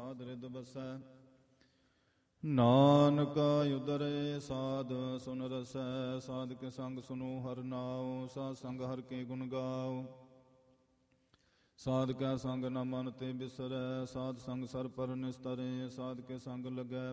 ਸਾਧ ਰਿਦ ਬਸੈ। ਨਾਨਕਾ ਉਦਰੇ ਸਾਧ ਸੁਨ ਰਸੈ, ਸਾਧ ਕੇ ਸੰਗ ਸੁਨੋ ਹਰ ਨਾਉ। ਸਾਧ ਸੰਗ ਹਰ ਕੇ ਗੁਣ ਗਾਓ, ਸਾਧ ਕੈ ਸੰਗ ਨ ਮਨ ਤੇ ਬਿਸਰੈ। ਸਾਧ ਸੰਗ ਸਰ ਪਰ ਨਿਸਤਰੇ, ਸਾਧ ਕੇ ਸੰਗ ਲੱਗੈ